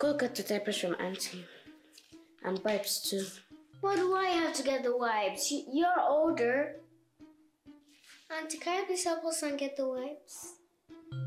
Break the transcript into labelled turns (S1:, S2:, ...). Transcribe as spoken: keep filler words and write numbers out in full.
S1: Go get the diapers from Auntie. And wipes too.
S2: Why do I have to get the wipes? You- You're older. Auntie, can I please help us and get the wipes?